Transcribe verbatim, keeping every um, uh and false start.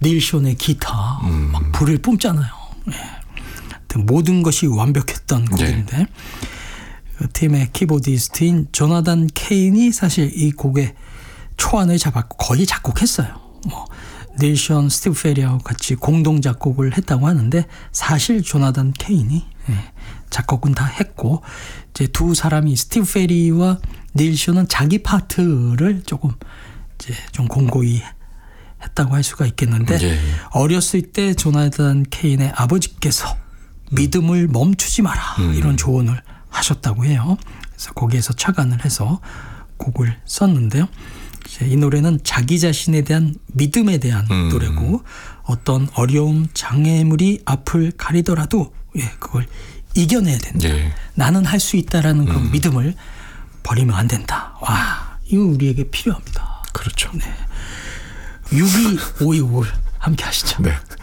닐 쇼의 기타 음. 막 불을 뿜잖아요. 예. 모든 것이 완벽했던 곡인데 예. 그 팀의 키보디스트인 조나단 케인이 사실 이 곡의 초안을 잡았고 거의 작곡했어요. 뭐 닐 쇼, 스티브 페리하고 같이 공동 작곡을 했다고 하는데 사실 조나단 케인이 예, 작곡은 다 했고 이제 두 사람이 스티브 페리와 닐 쇼는 자기 파트를 조금 이제 좀 공고히 했다고 할 수가 있겠는데 예. 어렸을 때 조나단 케인의 아버지께서 믿음을 멈추지 마라 음. 이런 조언을 하셨다고 해요. 그래서 거기에서 착안을 해서 곡을 썼는데요. 이제 이 노래는 자기 자신에 대한 믿음에 대한 음. 노래고 어떤 어려움 장애물이 앞을 가리더라도 예, 그걸 이겨내야 된다. 예. 나는 할 수 있다라는 그런 음. 믿음을 버리면 안 된다. 와, 이거 우리에게 필요합니다. 그렇죠. 네. 육이오이오를 함께 하시죠. 네.